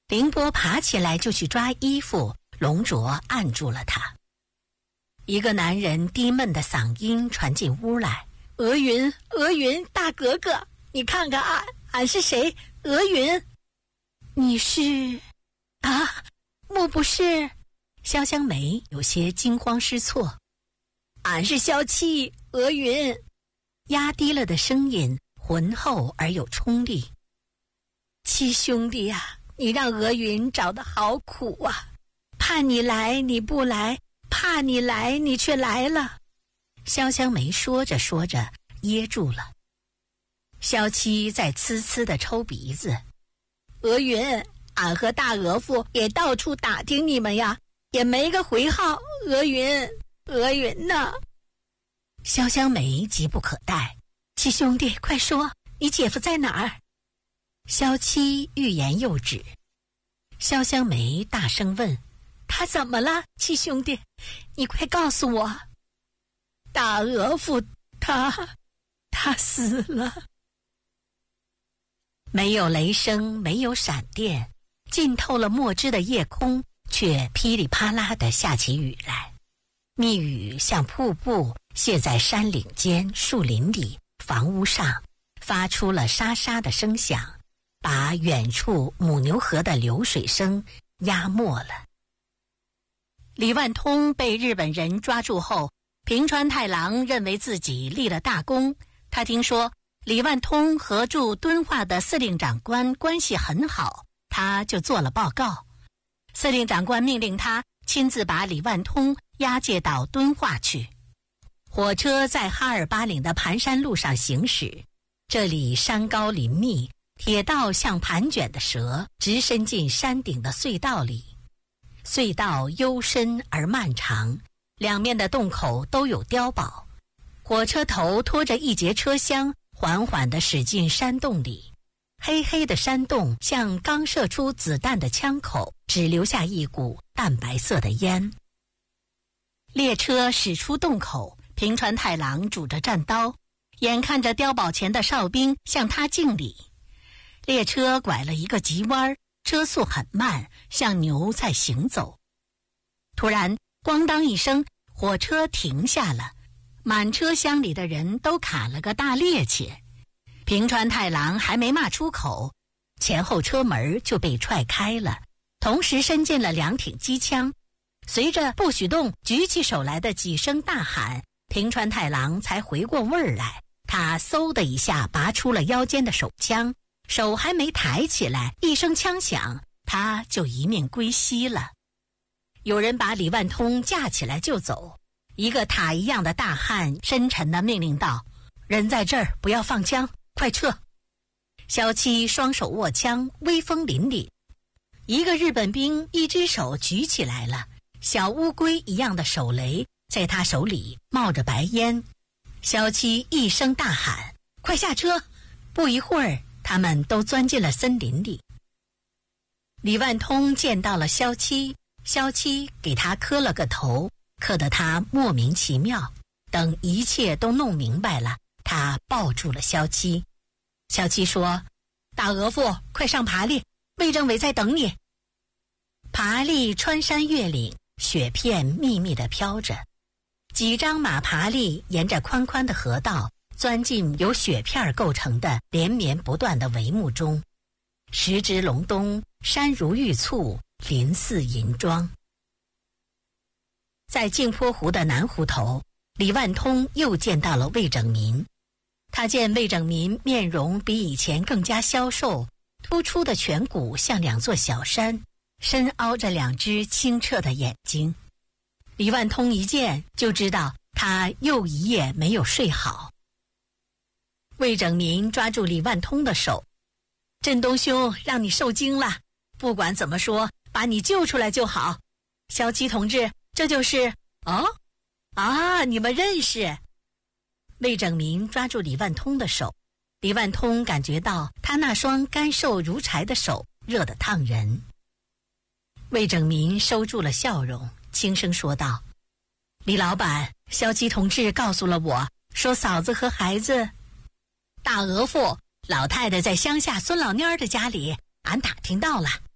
凌波爬起来就去抓衣服，龙卓按住了他。一个男人低闷的嗓音传进屋来：“娥云，娥云，大格格，你看看俺是谁？娥云。”“你是？啊，莫不是？”潇湘梅有些惊慌失措。“俺是萧七，娥云。”压低了的声音浑厚而有冲力。“七兄弟啊，你让娥云找得好苦啊！盼你来你不来，怕你来你却来了。”潇湘梅说着说着噎住了。萧七在呲呲地抽鼻子：“娥云，俺和大额父也到处打听你们呀，也没个回号。娥云，娥云呢？”潇湘梅急不可待：“七兄弟，快说，你姐夫在哪儿？”萧七欲言又止。潇湘梅大声问：“他怎么了？七兄弟，你快告诉我。”“大额父他死了。”没有雷声，没有闪电，浸透了墨汁的夜空却噼里啪啦地下起雨来。密雨像瀑布泻在山岭间、树林里、房屋上，发出了沙沙的声响，把远处母牛河的流水声压没了。李万通被日本人抓住后，平川太郎认为自己立了大功。他听说李万通和驻敦化的司令长官关系很好，他就做了报告。司令长官命令他亲自把李万通押解到敦化去。火车在哈尔巴岭的盘山路上行驶，这里山高林密，铁道像盘卷的蛇，直伸进山顶的隧道里。隧道幽深而漫长，两面的洞口都有碉堡。火车头拖着一节车厢，缓缓地驶进山洞里。黑黑的山洞像刚射出子弹的枪口，只留下一股淡白色的烟。列车驶出洞口，平川太郎拄着战刀，眼看着碉堡前的哨兵向他敬礼。列车拐了一个急弯，车速很慢，像牛在行走。突然咣当一声，火车停下了，满车厢里的人都卡了个大趔趄。平川太郎还没骂出口，前后车门就被踹开了，同时伸进了2挺机枪。随着不许动举起手来的几声大喊，平川太郎才回过味儿来。他嗖的一下拔出了腰间的手枪，手还没抬起来，一声枪响，他就一命归西了。有人把李万通架起来就走，一个塔一样的大汉深沉地命令道：“人在这儿，不要放枪，快撤！”萧七双手握枪，威风凛凛。一个日本兵一只手举起来了，小乌龟一样的手雷在他手里冒着白烟。萧七一声大喊：“快下车！”不一会儿，他们都钻进了森林里。李万通见到了萧七，萧七给他磕了个头，磕得他莫名其妙。等一切都弄明白了，他抱住了萧七。萧七说：“大额父，快上爬犁，魏政委在等你。”爬犁穿山越岭，雪片密密地飘着，几张马爬犁沿着宽宽的河道钻进由雪片构成的连绵不断的帷幕中。时值隆冬，山如玉簇，林似银装。在镜泊湖的南湖头，李万通又见到了魏拯民。他见魏拯民面容比以前更加消瘦，突出的颧骨像2座小山，深凹着2只清澈的眼睛。李万通一见就知道他又一夜没有睡好。魏拯民抓住李万通的手：“振东兄让你受惊了，不管怎么说，把你救出来就好。萧七同志，这就是……你们认识？”魏拯民抓住李万通的手，李万通感觉到他那双干瘦如柴的手热得烫人。魏拯民收住了笑容，轻声说道：“李老板，萧七同志告诉了我，说嫂子和孩子……大额父，老太太在乡下孙老蔫的家里，俺打听到了。